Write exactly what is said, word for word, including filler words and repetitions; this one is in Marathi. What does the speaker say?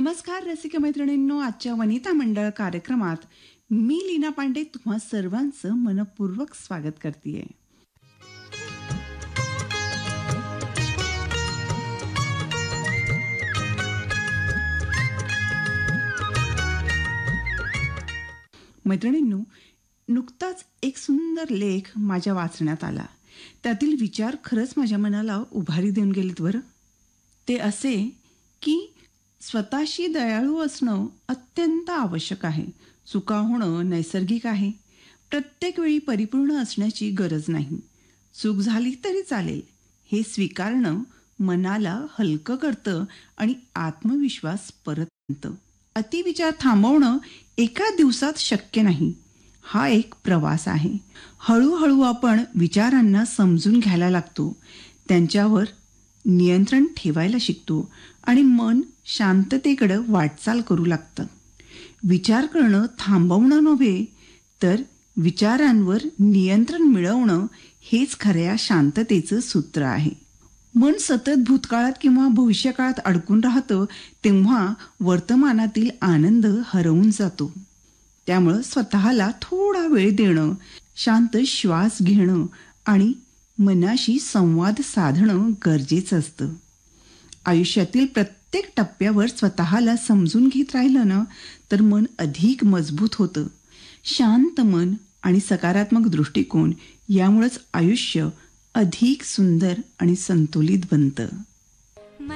नमस्कार रसिक मैत्रिणींनो, आजच्या वनिता मंडळ कार्यक्रमात मी लीना पांडे तुम्हा सर्वांचं मनपूर्वक स्वागत करते. मैत्रिणींनो, नुकताच एक सुंदर लेख माझ्या वाचण्यात आला. त्यातील विचार खरंच माझ्या मनाला उभारी देऊन गेलेत बरं. ते असे की स्वतःशी दयाळू असणं अत्यंत आवश्यक आहे. चुका होणं नैसर्गिक आहे. प्रत्येक वेळी परिपूर्ण असण्याची गरज नाही. चूक झाली तरी चालेल हे स्वीकारणं मनाला हलकं करतं आणि आत्मविश्वास परत आणतं. अतिविचार थांबवणं एका दिवसात शक्य नाही. हा एक प्रवास आहे. हळूहळू आपण विचारांना समजून घ्यायला लागतो, त्यांच्यावर नियंत्रण ठेवायला शिकतो आणि मन शांततेकडे वाटचाल करू लागतं. विचार करणं थांबवणं नव्हे, तर विचारांवर नियंत्रण मिळवणं हेच खऱ्या शांततेचं सूत्र आहे. मन सतत भूतकाळात किंवा भविष्यकाळात अडकून राहतं, तेव्हा वर्तमानातील आनंद हरवून जातो. त्यामुळं स्वतःला थोडा वेळ देणं, शांत श्वास घेणं आणि मनाशी संवाद साधणं गरजेचं असतं. आयुष्यातील प्रत्येक टप्प्यावर स्वतःला समजून घेत राहिलं ना, तर मन अधिक मजबूत होतं. शांत मन आणि सकारात्मक दृष्टिकोन यामुळेच आयुष्य अधिक सुंदर आणि संतुलित बनतं.